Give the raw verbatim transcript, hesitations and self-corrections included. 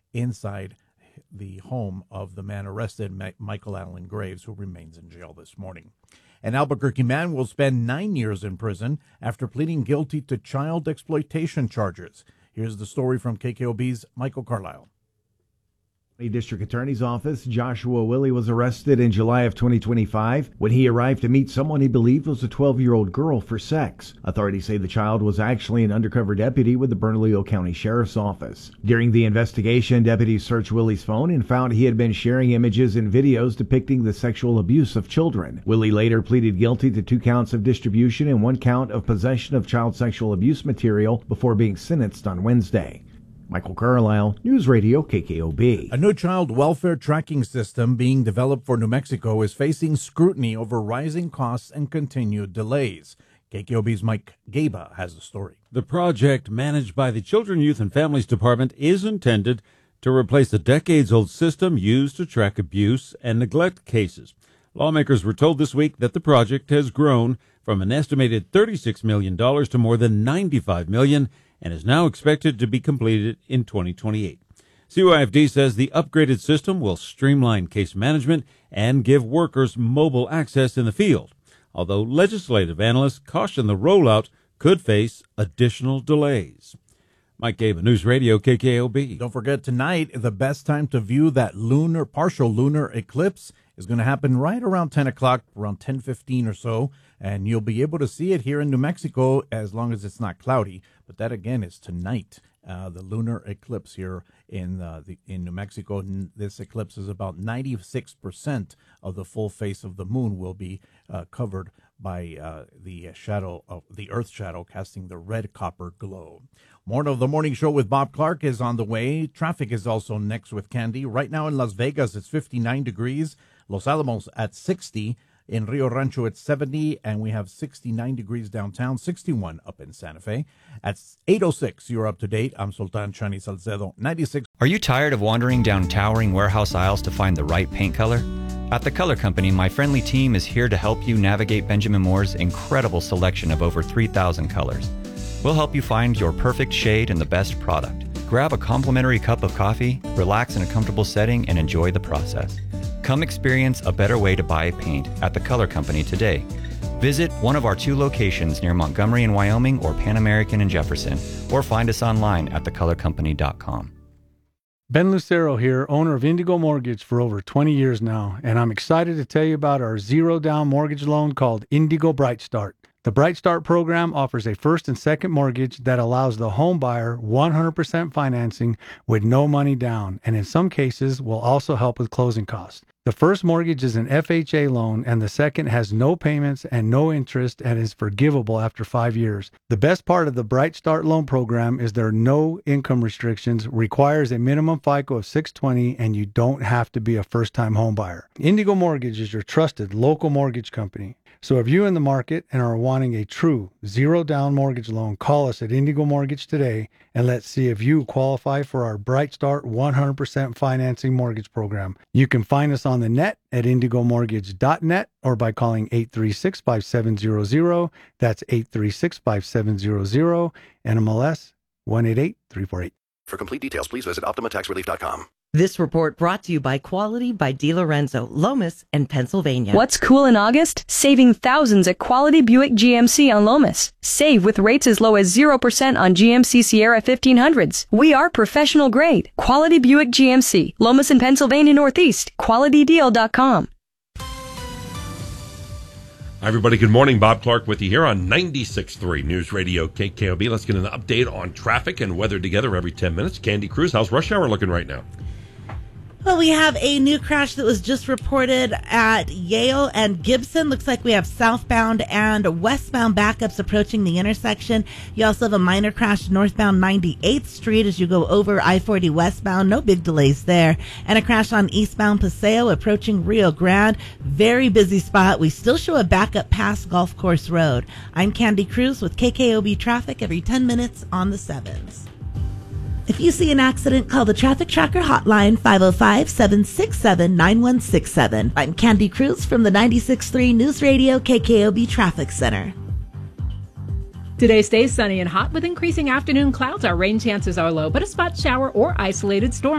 inside the home of the man arrested, Ma- Michael Allen Graves, who remains in jail this morning. An Albuquerque man will spend nine years in prison after pleading guilty to child exploitation charges. Here's the story from K K O B's Michael Carlisle. A district attorney's office, Joshua Willie was arrested in July of twenty twenty-five when he arrived to meet someone he believed was a twelve-year-old girl for sex. Authorities say the child was actually an undercover deputy with the Bernalillo County Sheriff's Office. During the investigation, deputies searched Willie's phone and found he had been sharing images and videos depicting the sexual abuse of children. Willie later pleaded guilty to two counts of distribution and one count of possession of child sexual abuse material before being sentenced on Wednesday. Michael Carlisle, News Radio K K O B. A new child welfare tracking system being developed for New Mexico is facing scrutiny over rising costs and continued delays. K K O B's Mike Gaba has the story. The project, managed by the Children, Youth, and Families Department, is intended to replace a decades-old system used to track abuse and neglect cases. Lawmakers were told this week that the project has grown from an estimated thirty-six million dollars to more than ninety-five million dollars and is now expected to be completed in twenty twenty-eight. C Y F D says the upgraded system will streamline case management and give workers mobile access in the field, although legislative analysts caution the rollout could face additional delays. Mike Gaba, News Radio K K O B. Don't forget, tonight, the best time to view that lunar, partial lunar eclipse is going to happen right around ten o'clock, around ten fifteen or so, and you'll be able to see it here in New Mexico as long as it's not cloudy. But that, again, is tonight, uh, the lunar eclipse here in uh, the in New Mexico. This eclipse is about ninety-six percent of the full face of the moon will be uh, covered by uh, the shadow of the Earth shadow, casting the red copper glow. More of the morning show with Bob Clark is on the way. Traffic is also next with Candy. Right now in Las Vegas, it's fifty-nine degrees. Los Alamos at sixty. In Rio Rancho, it's seventy, and we have sixty-nine degrees downtown, sixty-one up in Santa Fe. At eight oh six, you're up to date. I'm Sultan Chani Salcedo, ninety-six. Are you tired of wandering down towering warehouse aisles to find the right paint color? At The Color Company, my friendly team is here to help you navigate Benjamin Moore's incredible selection of over three thousand colors. We'll help you find your perfect shade and the best product. Grab a complimentary cup of coffee, relax in a comfortable setting, and enjoy the process. Come experience a better way to buy paint at The Color Company today. Visit one of our two locations near Montgomery in Wyoming or Pan American in Jefferson, or find us online at the color company dot com. Ben Lucero here, owner of Indigo Mortgage for over twenty years now, and I'm excited to tell you about our zero-down mortgage loan called Indigo Bright Start. The Bright Start program offers a first and second mortgage that allows the home buyer one hundred percent financing with no money down, and in some cases will also help with closing costs. The first mortgage is an F H A loan, and the second has no payments and no interest and is forgivable after five years. The best part of the Bright Start loan program is there are no income restrictions, requires a minimum FICO of six twenty, and you don't have to be a first-time home buyer. Indigo Mortgage is your trusted local mortgage company. So if you're in the market and are wanting a true zero-down mortgage loan, call us at Indigo Mortgage today, and let's see if you qualify for our Bright Start one hundred percent financing mortgage program. You can find us on the net at indigo mortgage dot net or by calling eight three six, five seven zero zero. That's eight three six, five seven zero zero, N M L S one eight eight three four eight. For complete details, please visit optima tax relief dot com. This report brought to you by Quality by DiLorenzo, Lomas, and Pennsylvania. What's cool in August? Saving thousands at Quality Buick G M C on Lomas. Save with rates as low as zero percent on G M C Sierra fifteen hundreds. We are professional grade. Quality Buick G M C, Lomas and Pennsylvania Northeast, quality deal dot com. Hi, everybody. Good morning. Bob Clark with you here on ninety-six point three News Radio K K O B. Let's get an update on traffic and weather together every ten minutes. Candy Cruz, how's rush hour looking right now? Well, we have a new crash that was just reported at Yale and Gibson. Looks like we have southbound and westbound backups approaching the intersection. You also have a minor crash northbound ninety-eighth Street as you go over I forty westbound. No big delays there. And a crash on eastbound Paseo approaching Rio Grande. Very busy spot. We still show a backup past Golf Course Road. I'm Candy Cruz with K K O B Traffic every ten minutes on the sevens. If you see an accident, call the Traffic Tracker hotline, five oh five, seven six seven, nine one six seven. I'm Candy Cruz from the ninety-six point three News Radio K K O B Traffic Center. Today stays sunny and hot with increasing afternoon clouds. Our rain chances are low, but a spot shower or isolated storm